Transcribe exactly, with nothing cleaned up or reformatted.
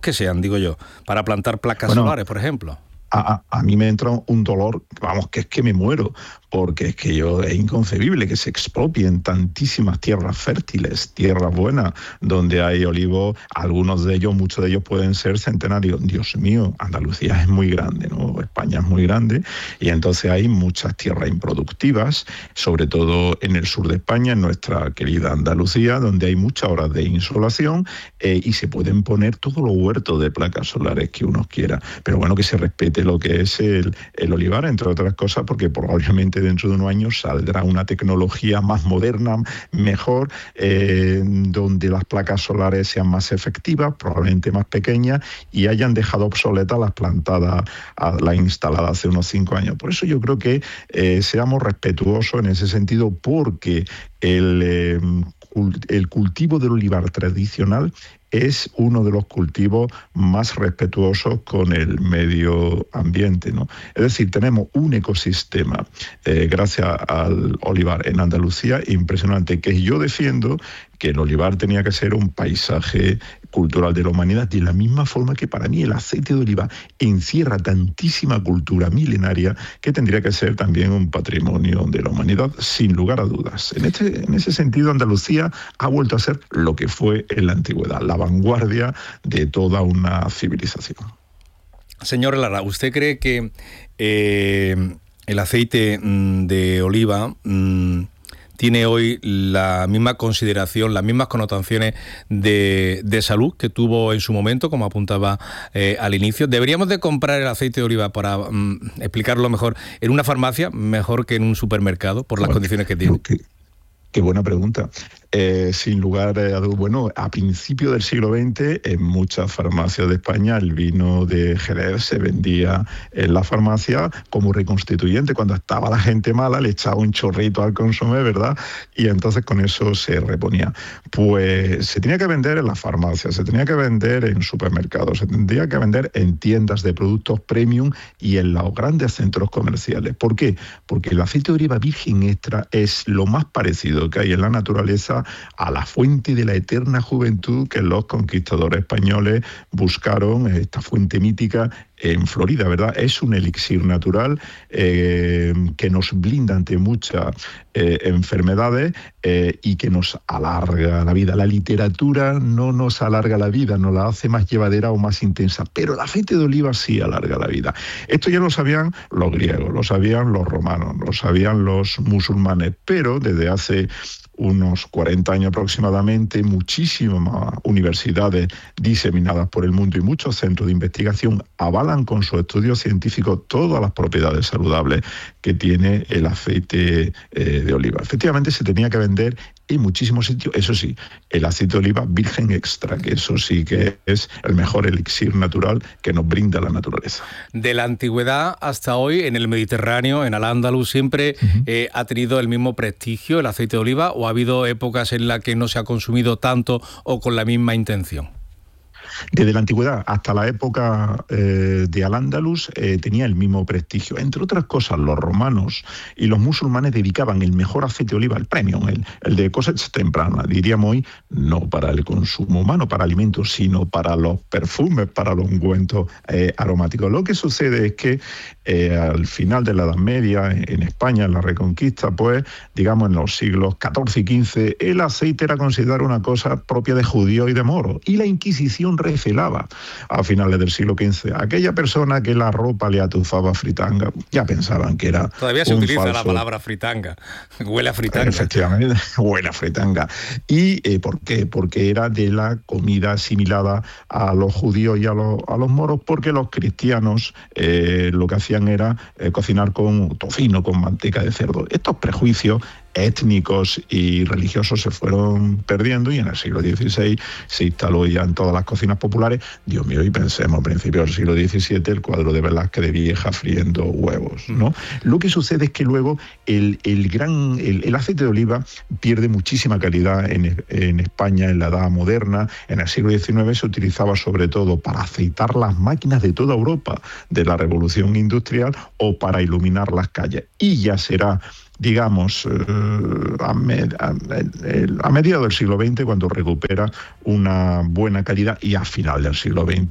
que sean, digo yo, para plantar placas bueno, solares, por ejemplo. A, a, a mí me entra un dolor, vamos, que es que me muero, porque es que yo es inconcebible que se expropien tantísimas tierras fértiles, tierras buenas, donde hay olivos, algunos de ellos, muchos de ellos pueden ser centenarios. Dios mío, Andalucía es muy grande, ¿no? España es muy grande, y entonces hay muchas tierras improductivas, sobre todo en el sur de España, en nuestra querida Andalucía, donde hay muchas horas de insolación, eh, y se pueden poner todos los huertos de placas solares que uno quiera, pero bueno, que se respete lo que es el, el olivar, entre otras cosas, porque probablemente dentro de unos años saldrá una tecnología más moderna, mejor, eh, donde las placas solares sean más efectivas, probablemente más pequeñas, y hayan dejado obsoletas las plantadas, las instaladas hace unos cinco años. Por eso yo creo que eh, seamos respetuosos en ese sentido, porque el, eh, el cultivo del olivar tradicional es uno de los cultivos más respetuosos con el medio ambiente, ¿no? Es decir, tenemos un ecosistema, eh, gracias al olivar en Andalucía, impresionante, que yo defiendo que el olivar tenía que ser un paisaje cultural de la humanidad, de la misma forma que para mí el aceite de oliva encierra tantísima cultura milenaria que tendría que ser también un patrimonio de la humanidad, sin lugar a dudas. En, este, en ese sentido, Andalucía ha vuelto a ser lo que fue en la antigüedad, la vanguardia de toda una civilización. Señor Lara, ¿usted cree que eh, el aceite mmm, de oliva mmm, tiene hoy la misma consideración, las mismas connotaciones de, de salud que tuvo en su momento, como apuntaba eh, al inicio? ¿Deberíamos de comprar el aceite de oliva, para um, explicarlo mejor, en una farmacia mejor que en un supermercado, por las bueno, condiciones que tiene? Qué, qué buena pregunta. Eh, sin lugar a dudas, bueno, a principios del siglo veinte, en muchas farmacias de España, el vino de Jerez se vendía en la farmacia como reconstituyente. Cuando estaba la gente mala, le echaba un chorrito al consomé, ¿verdad? Y entonces con eso se reponía. Pues se tenía que vender en las farmacias, se tenía que vender en supermercados, se tendría que vender en tiendas de productos premium y en los grandes centros comerciales. ¿Por qué? Porque el aceite de oliva virgen extra es lo más parecido que hay en la naturaleza a la fuente de la eterna juventud que los conquistadores españoles buscaron, esta fuente mítica en Florida, ¿verdad? Es un elixir natural eh, que nos blinda ante muchas eh, enfermedades eh, y que nos alarga la vida. La literatura no nos alarga la vida, nos la hace más llevadera o más intensa, pero el aceite de oliva sí alarga la vida. Esto ya lo sabían los griegos, lo sabían los romanos, lo sabían los musulmanes, pero desde hace unos cuarenta años aproximadamente, muchísimas universidades diseminadas por el mundo y muchos centros de investigación avalan con sus estudios científicos todas las propiedades saludables que tiene el aceite eh, de oliva. Efectivamente, se tenía que vender en muchísimos sitios, eso sí, el aceite de oliva virgen extra, que eso sí que es el mejor elixir natural que nos brinda la naturaleza. De la antigüedad hasta hoy, en el Mediterráneo, en Al-Ándalus, siempre uh-huh. eh, ha tenido el mismo prestigio el aceite de oliva, ¿o ha habido épocas en las que no se ha consumido tanto o con la misma intención? Desde la antigüedad hasta la época eh, de Al-Ándalus eh, tenía el mismo prestigio. Entre otras cosas, los romanos y los musulmanes dedicaban el mejor aceite de oliva, el premium, el, el de cosecha temprana, diríamos hoy, no para el consumo humano, para alimentos, sino para los perfumes, para los ungüentos eh, aromáticos. Lo que sucede es que eh, al final de la Edad Media, en España, en la Reconquista, pues, digamos, en los siglos catorce y quince, el aceite era considerado una cosa propia de judíos y de moros, y la Inquisición recelaba a finales del siglo quince. Aquella persona que la ropa le atufaba fritanga, ya pensaban que era Todavía se un utiliza falso... la palabra fritanga, huele a fritanga. Efectivamente, huele a fritanga. ¿Y eh, por qué? Porque era de la comida asimilada a los judíos y a los, a los moros, porque los cristianos eh, lo que hacían era eh, cocinar con tocino, con manteca de cerdo. Estos prejuicios étnicos y religiosos se fueron perdiendo y en el siglo dieciséis se instaló ya en todas las cocinas populares. Dios mío, y pensemos a principios del siglo diecisiete el cuadro de Velázquez de vieja friendo huevos, ¿no? Lo que sucede es que luego el, el gran el, el aceite de oliva pierde muchísima calidad en, en España en la edad moderna. En el siglo diecinueve se utilizaba sobre todo para aceitar las máquinas de toda Europa de la revolución industrial o para iluminar las calles, y ya será digamos, eh, a, med- a, a mediados del siglo veinte, cuando recupera una buena calidad, y a final del siglo veinte